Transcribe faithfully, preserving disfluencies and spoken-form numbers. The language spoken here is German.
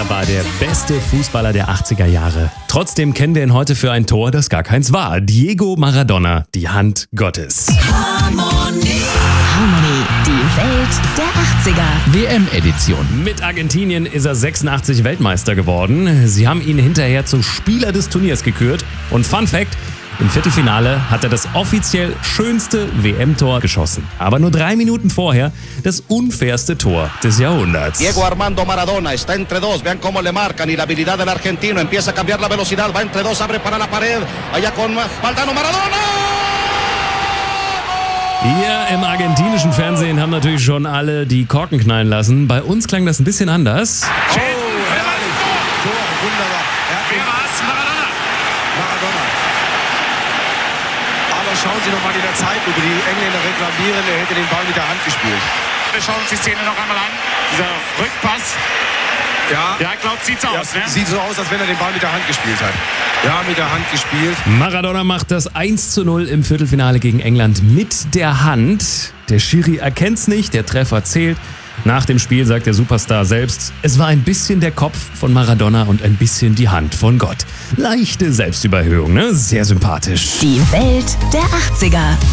Er war der beste Fußballer der achtziger Jahre. Trotzdem kennen wir ihn heute für ein Tor, das gar keins war. Diego Maradona, die Hand Gottes. Harmonie, die Welt der achtziger. W M-Edition. Mit Argentinien ist er sechsundachtzig Weltmeister geworden. Sie haben ihn hinterher zum Spieler des Turniers gekürt. Und Fun Fact: Im Viertelfinale hat er das offiziell schönste W M-Tor geschossen. Aber nur drei Minuten vorher das unfairste Tor des Jahrhunderts. Diego Armando Maradona está entre dos. Vean cómo le marcan y la habilidad del argentino. Empieza a cambiar la velocidad. Va entre dos, abre para la pared. Allá con Valdano Maradona. Hier im argentinischen Fernsehen haben natürlich schon alle die Korken knallen lassen. Bei uns klang das ein bisschen anders. Oh, herrlich. Tor, wunderbar. Wer war's? Maradona. Maradona. Aber schauen Sie noch mal in der Zeitlupe. Die Engländer reklamieren, er hätte den Ball mit der Hand gespielt. Wir schauen uns die Szene noch einmal an. Dieser Rückpass. Ja, Ja, glaubt, sieht's ja, aus, ne? sieht so aus, als wenn er den Ball mit der Hand gespielt hat. Ja, mit der Hand gespielt. Maradona macht das eins zu null im Viertelfinale gegen England mit der Hand. Der Schiri erkennt's nicht, der Treffer zählt. Nach dem Spiel sagt der Superstar selbst, es war ein bisschen der Kopf von Maradona und ein bisschen die Hand von Gott. Leichte Selbstüberhöhung, ne? Sehr sympathisch. Die Welt der achtziger.